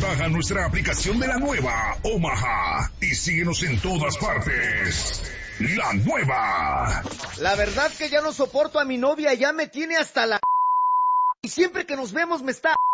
Baja nuestra aplicación de la nueva Omaha y síguenos en todas partes. La nueva. La verdad que ya no soporto a mi novia, ya me tiene hasta la... Y siempre que nos vemos me está...